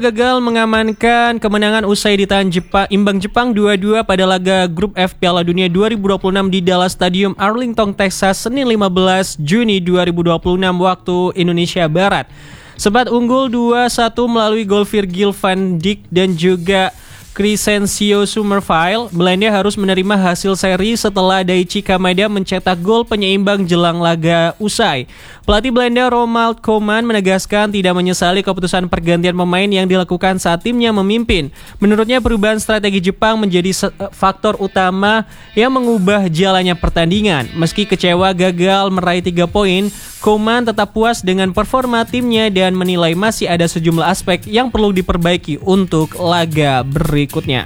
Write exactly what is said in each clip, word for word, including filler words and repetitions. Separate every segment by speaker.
Speaker 1: Gagal mengamankan kemenangan usai ditahan Jepang, imbang Jepang dua dua pada laga grup F Piala Dunia dua ribu dua puluh enam di Dallas Stadium Arlington, Texas, Senin lima belas Juni dua ribu dua puluh enam waktu Indonesia Barat. Sempat unggul dua satu melalui gol Virgil van Dijk dan juga Crescencio Summerville, Belanda harus menerima hasil seri setelah Daichi Kamada mencetak gol penyeimbang jelang laga usai. Pelatih Belanda Ronald Koeman menegaskan tidak menyesali keputusan pergantian pemain yang dilakukan saat timnya memimpin. Menurutnya perubahan strategi Jepang menjadi faktor utama yang mengubah jalannya pertandingan. Meski kecewa gagal meraih tiga poin, Koeman tetap puas dengan performa timnya dan menilai masih ada sejumlah aspek yang perlu diperbaiki untuk laga berikutnya.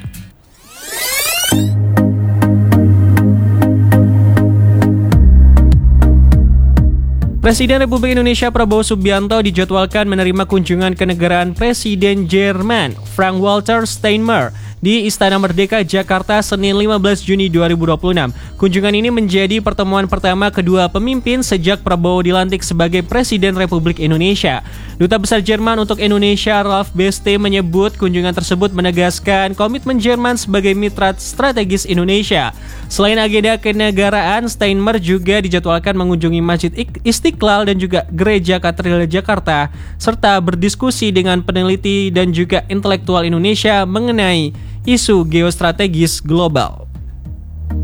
Speaker 1: Presiden Republik Indonesia Prabowo Subianto dijadwalkan menerima kunjungan kenegaraan Presiden Jerman Frank-Walter Steinmeier di Istana Merdeka, Jakarta, Senin lima belas Juni dua ribu dua puluh enam. Kunjungan ini menjadi pertemuan pertama kedua pemimpin sejak Prabowo dilantik sebagai Presiden Republik Indonesia. Duta Besar Jerman untuk Indonesia Ralf Beste menyebut kunjungan tersebut menegaskan komitmen Jerman sebagai mitra strategis Indonesia. Selain agenda kenegaraan, Steinmeier juga dijadwalkan mengunjungi Masjid Istiqlal dan juga Gereja Katedral Jakarta, serta berdiskusi dengan peneliti dan juga intelektual Indonesia mengenai isu geostrategis global.